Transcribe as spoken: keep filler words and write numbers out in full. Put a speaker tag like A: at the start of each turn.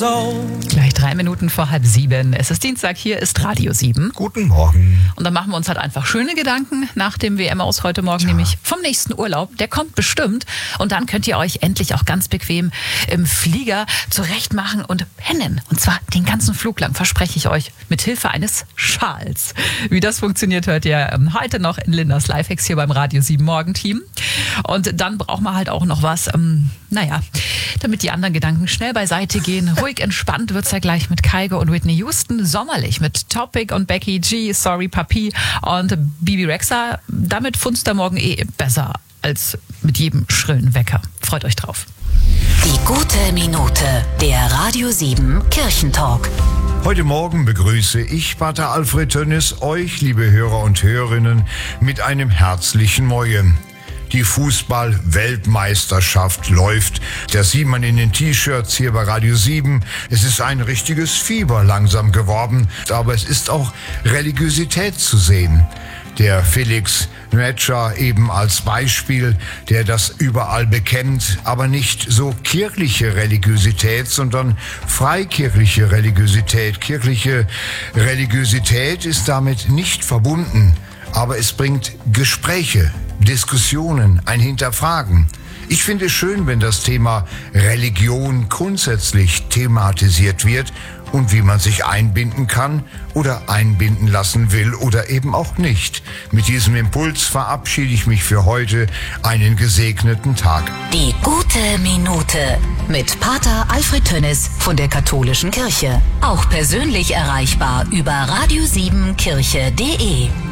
A: years old.
B: Gleich drei Minuten vor halb sieben. Es ist Dienstag, hier ist Radio sieben.
C: Guten Morgen.
B: Und dann machen wir uns halt einfach schöne Gedanken nach dem W M aus heute Morgen, ja. nämlich vom nächsten Urlaub. Der kommt bestimmt. Und dann könnt ihr euch endlich auch ganz bequem im Flieger zurechtmachen und pennen. Und zwar den ganzen Flug lang, verspreche ich euch, mit Hilfe eines Schals. Wie das funktioniert, hört ihr heute noch in Lindas Lifehacks hier beim Radio sieben Morgenteam. Und dann braucht man halt auch noch was, ähm, naja, damit die anderen Gedanken schnell beiseite gehen. Ruhig entspannt wird's ja gleich mit Kygo und Whitney Houston. Sommerlich mit Topic und Becky G, Sorry Papi und Bibi Rexha. Damit funzt der Morgen eh besser als mit jedem schrillen Wecker. Freut euch drauf.
D: Die gute Minute, der Radio sieben Kirchentalk.
C: Heute Morgen begrüße ich, Pater Alfred Tönnis, euch, liebe Hörer und Hörerinnen, mit einem herzlichen Moje. Die Fußball-Weltmeisterschaft läuft. Das sieht man in den T-Shirts hier bei Radio sieben. Es ist ein richtiges Fieber langsam geworden, aber es ist auch Religiosität zu sehen. Der Felix Netscher eben als Beispiel, der das überall bekennt, aber nicht so kirchliche Religiosität, sondern freikirchliche Religiosität. Kirchliche Religiosität ist damit nicht verbunden, aber es bringt Gespräche, Diskussionen, ein Hinterfragen. Ich finde es schön, wenn das Thema Religion grundsätzlich thematisiert wird und wie man sich einbinden kann oder einbinden lassen will oder eben auch nicht. Mit diesem Impuls verabschiede ich mich für heute. Einen gesegneten Tag.
D: Die gute Minute mit Pater Alfred Tönnis von der Katholischen Kirche. Auch persönlich erreichbar über radio sieben kirche punkt de.